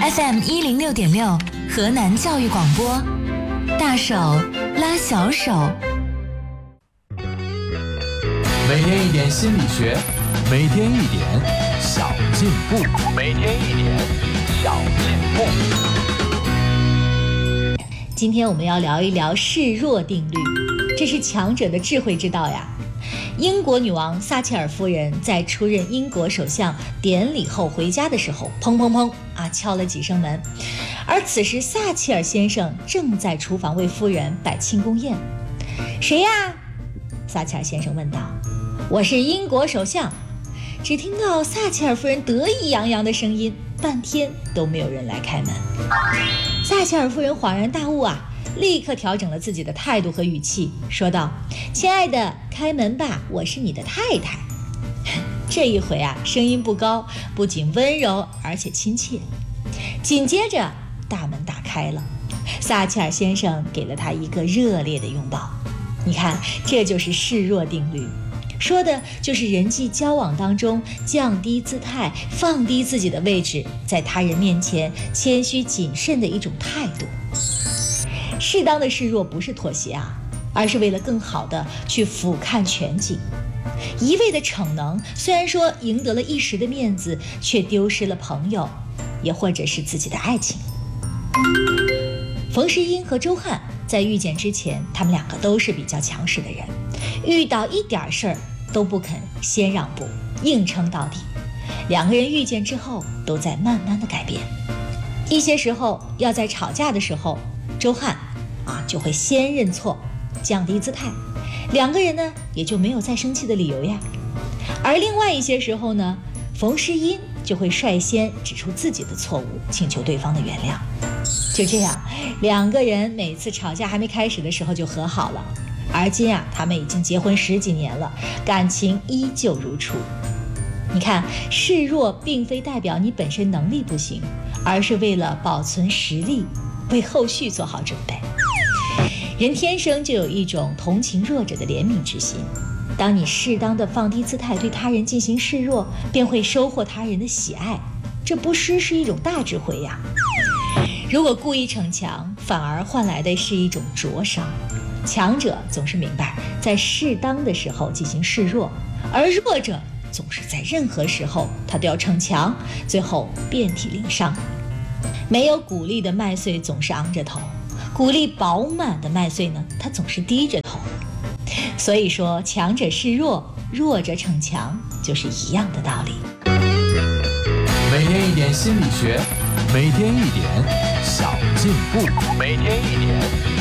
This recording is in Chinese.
FM106.6河南教育广播，大手拉小手。 每天一点心理学，每天一点小进步，每天一点小进步。 今天我们要聊一聊示弱定律，这是强者的智慧之道呀。英国女王撒切尔夫人在出任英国首相典礼后回家的时候，砰砰砰敲了几声门，而此时撒切尔先生正在厨房为夫人摆庆功宴。谁呀？撒切尔先生问道。我是英国首相。只听到撒切尔夫人得意洋洋的声音，半天都没有人来开门。撒切尔夫人恍然大悟立刻调整了自己的态度和语气，说道：亲爱的，开门吧，我是你的太太。这一回声音不高，不仅温柔而且亲切。紧接着大门打开了，撒切尔先生给了他一个热烈的拥抱。你看，这就是示弱定律，说的就是人际交往当中降低姿态，放低自己的位置，在他人面前谦虚谨慎的一种态度。适当的示弱不是妥协而是为了更好的去俯瞰全景。一味的逞能，虽然说赢得了一时的面子，却丢失了朋友，也或者是自己的爱情。冯诗音和周汉在遇见之前，他们两个都是比较强势的人，遇到一点事儿都不肯先让步，硬撑到底。两个人遇见之后都在慢慢的改变。一些时候要在吵架的时候，周汉就会先认错，降低姿态，两个人呢也就没有再生气的理由呀。而另外一些时候呢，冯诗音就会率先指出自己的错误，请求对方的原谅。就这样，两个人每次吵架还没开始的时候就和好了。而今他们已经结婚10几年了，感情依旧如初。你看，示弱并非代表你本身能力不行，而是为了保存实力，为后续做好准备。人天生就有一种同情弱者的怜悯之心，当你适当的放低姿态对他人进行示弱，便会收获他人的喜爱，这不失是一种大智慧呀。如果故意逞强，反而换来的是一种灼伤。强者总是明白在适当的时候进行示弱，而弱者总是在任何时候他都要逞强，最后遍体鳞伤。没有鼓励的麦穗总是昂着头，鼓励饱满的麦穗呢，它总是低着头。所以说，强者示弱，弱者逞强，就是一样的道理。 每天一点心理学，每天一点小进步，每天一点